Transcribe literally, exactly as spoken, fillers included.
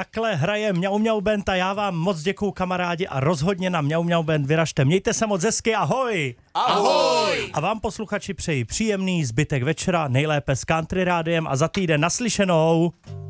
takhle hraje Mňau Mňau Band a já vám moc děkuju, kamarádi, a rozhodně na Mňau Mňau Band vyražte. Mějte se moc hezky, ahoj! Ahoj! A vám posluchači přeji příjemný zbytek večera, nejlépe s Country Rádiem a za týden naslyšenou.